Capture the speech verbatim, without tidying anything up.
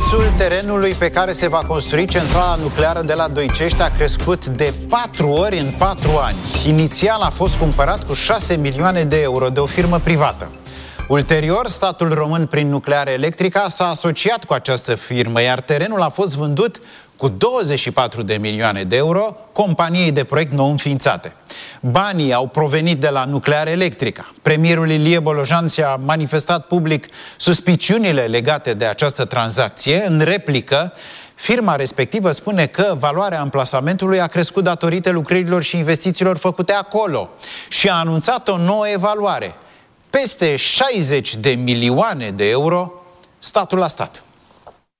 Prețul terenului pe care se va construi centrala nucleară de la Doicești a crescut de patru ori în patru ani. Inițial a fost cumpărat cu șase milioane de euro de o firmă privată. Ulterior, statul român, prin Nucleare Electrica, s-a asociat cu această firmă, iar terenul a fost vândut cu douăzeci și patru de milioane de euro companiei de proiect nou înființate. Banii au provenit de la Nucleare Electrica. Premierul Ilie Bolojan și-a manifestat public suspiciunile legate de această tranzacție. În replică, firma respectivă spune că valoarea amplasamentului a crescut datorită lucrărilor și investițiilor făcute acolo și a anunțat o nouă evaluare. Peste șaizeci de milioane de euro, statul la stat.